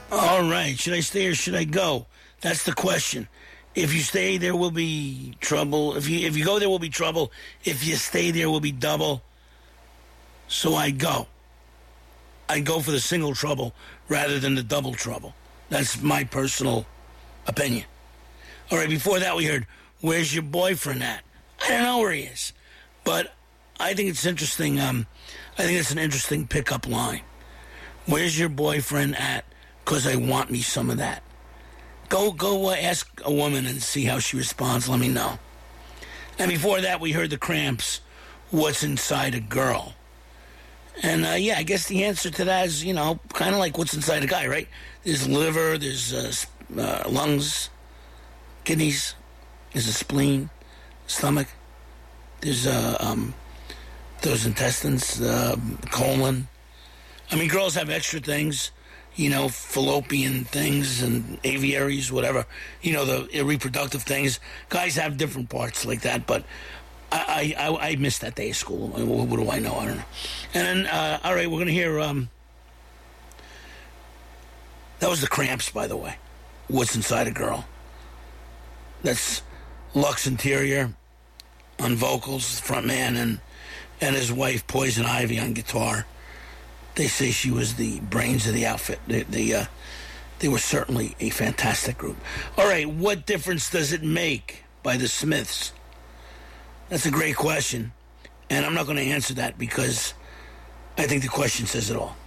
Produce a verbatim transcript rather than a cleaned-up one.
All right. Should I stay or should I go? That's the question. If you stay, there will be trouble. If you if you go, there will be trouble. If you stay, there will be double. So I go. I go for the single trouble rather than the double trouble. That's my personal opinion. All right, before that we heard, where's your boyfriend at? I don't know where he is. But I think it's interesting. Um, I think it's an interesting pickup line. Where's your boyfriend at? Because I want me some of that. Go go uh, ask a woman and see how she responds. Let me know. And before that, we heard the Cramps, What's Inside a Girl? And, uh, yeah, I guess the answer to that is, you know, kind of like what's inside a guy, right? There's liver, there's uh, uh, lungs, kidneys, there's a spleen, stomach, there's uh, um, those intestines, uh, colon. I mean, girls have extra things, you know, fallopian things and aviaries, whatever, you know, the reproductive things. Guys have different parts like that, but I I, I missed that day of school. What, what do I know? I don't know. And then, uh, all right, we're going to hear, um, that was the Cramps, by the way. What's Inside a Girl? That's Lux Interior on vocals, frontman, and, and his wife, Poison Ivy, on guitar. They say she was the brains of the outfit. They, they, uh, they were certainly a fantastic group. All right, what difference does it make by the Smiths? That's a great question, and I'm not going to answer that because I think the question says it all.